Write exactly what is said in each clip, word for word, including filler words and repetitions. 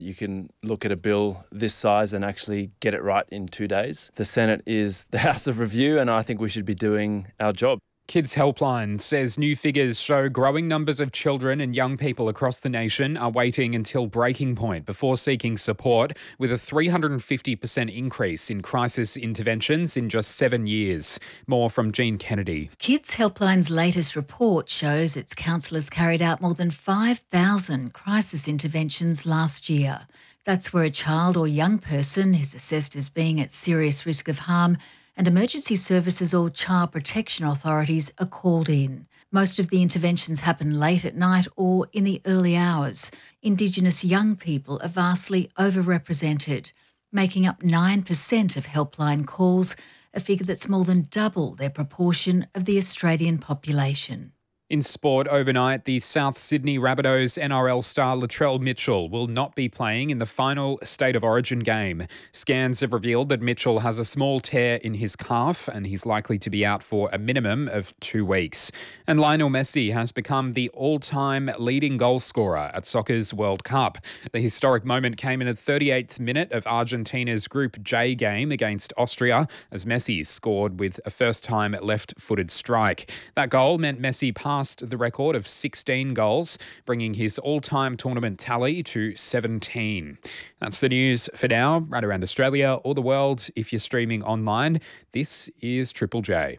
You can look at a bill this size and actually get it right in two days. The Senate is the House of Review, and I think we should be doing our job. Kids Helpline says new figures show growing numbers of children and young people across the nation are waiting until breaking point before seeking support, with a three hundred fifty percent increase in crisis interventions in just seven years. More from Jean Kennedy. Kids Helpline's latest report shows its counsellors carried out more than five thousand crisis interventions last year. That's where a child or young person is assessed as being at serious risk of harm, and emergency services or child protection authorities are called in. Most of the interventions happen late at night or in the early hours. Indigenous young people are vastly overrepresented, making up nine percent of helpline calls, a figure that's more than double their proportion of the Australian population. In sport overnight, the South Sydney Rabbitohs N R L star Latrell Mitchell will not be playing in the final State of Origin game. Scans have revealed that Mitchell has a small tear in his calf and he's likely to be out for a minimum of two weeks. And Lionel Messi has become the all-time leading goal scorer at soccer's World Cup. The historic moment came in the thirty-eighth minute of Argentina's Group J game against Austria as Messi scored with a first-time left-footed strike. That goal meant Messi passed the record of sixteen goals, bringing his all-time tournament tally to seventeen. That's the news for now, right around Australia or the world. If you're streaming online, this is Triple J.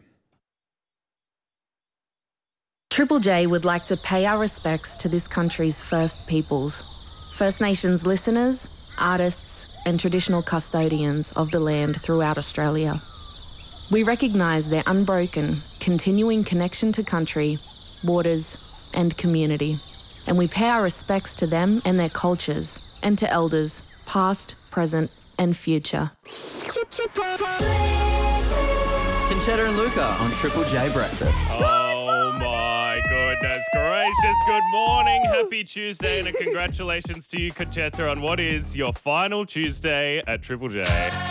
Triple J would like to pay our respects to this country's First Peoples, First Nations listeners, artists, and traditional custodians of the land throughout Australia. We recognise their unbroken, continuing connection to country, waters, and community, and we pay our respects to them and their cultures, and to elders, past, present, and future. Conchetta and Luca on Triple J Breakfast. Oh my goodness gracious, good morning, happy Tuesday, and a congratulations to you, Conchetta, on what is your final Tuesday at Triple J.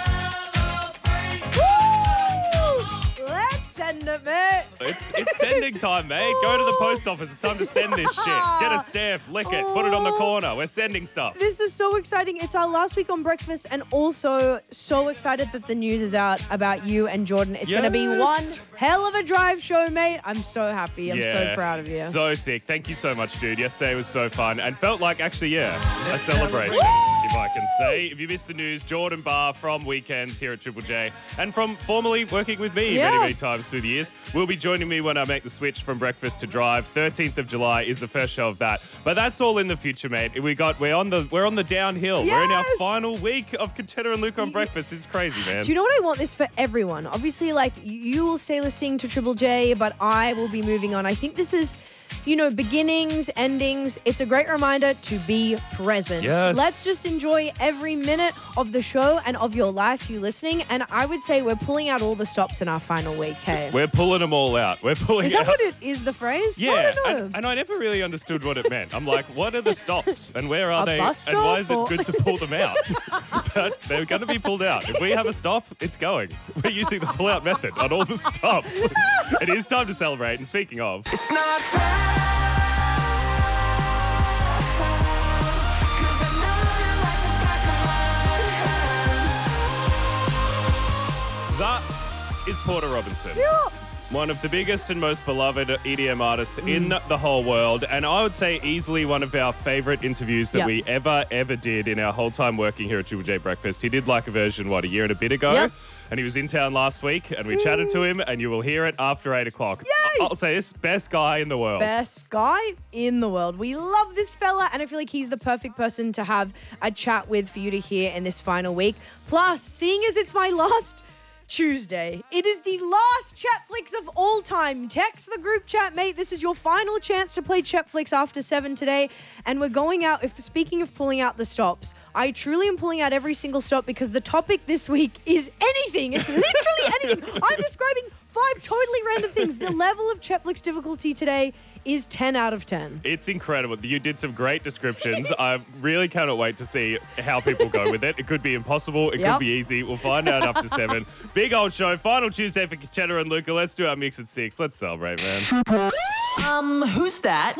Send it, mate. It's it's sending time, mate. Go to the post office. It's time to send this shit. Get a stamp, lick it, put it on the corner. We're sending stuff. This is so exciting. It's our last week on breakfast, and also so excited that the news is out about you and Jordan. It's yes. going to be one hell of a drive show, mate. I'm so happy. I'm yeah, so proud of you. So sick. Thank you so much, dude. Yesterday was so fun and felt like, actually, yeah, a celebration, if I can say. If you missed the news, Jordan Barr from Weekends here at Triple J and from formerly working with me yeah. many, many times through the years, will be joining me when I make the switch from breakfast to drive. thirteenth of July is the first show of that. But that's all in the future, mate. We got, we're on the we're on the downhill. Yes. We're in our final week of Conchetta and Luca on breakfast. This is crazy, man. Do you know what I want this for everyone? Obviously, like, you will stay listening to Triple J, but I will be moving on. I think this is, you know, beginnings, endings. It's a great reminder to be present. Yes. Let's just enjoy every minute of the show and of your life, you listening. And I would say we're pulling out all the stops in our final week, hey? We're pulling them all out. We're pulling Is that out. what it is, the phrase? Yeah, I don't know. and, and I never really understood what it meant. I'm like, what are the stops and where are A they bus and why is stop it or- good to pull them out? But they're going to be pulled out. If we have a stop, it's going. We're using the pull-out method on all the stops. It is time to celebrate. And speaking of... It's not fair. That is Porter Robinson. Yeah. One of the biggest and most beloved E D M artists mm. in the whole world. And I would say easily one of our favourite interviews that yep. we ever, ever did in our whole time working here at Triple J Breakfast. He did like a version, what, a year and a bit ago? Yep. And he was in town last week and we chatted to him and you will hear it after eight o'clock. Yay! I'll say this, best guy in the world. Best guy in the world. We love this fella, and I feel like he's the perfect person to have a chat with for you to hear in this final week. Plus, seeing as it's my last Tuesday, it is the last Chatflix of all time. Text the group chat, mate. This is your final chance to play Chatflix after seven today. And we're going out, if speaking of pulling out the stops, I truly am pulling out every single stop because the topic this week is anything. It's literally anything. I'm describing five totally random things. The level of Chatflix difficulty today is ten out of ten. It's incredible. You did some great descriptions. I really cannot wait to see how people go with it. It could be impossible. It Yep. could be easy. We'll find out after seven. Big old show. Final Tuesday for Conchetta and Luca. Let's do our mix at six. Let's celebrate, man. Um, who's that?